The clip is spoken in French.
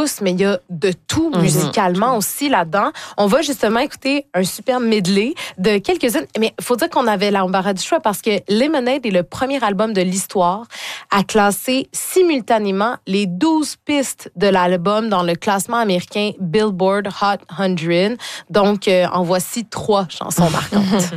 douce, mais il y a de tout musicalement aussi là-dedans. On va justement écouter un super medley de quelques-unes. Mais il faut dire qu'on avait l'embarras du choix parce que Lemonade est le premier album de l'histoire à classer simultanément les 12 pistes de l'album dans le classement américain Billboard Hot 100. Donc, en voici 3 chansons marquantes.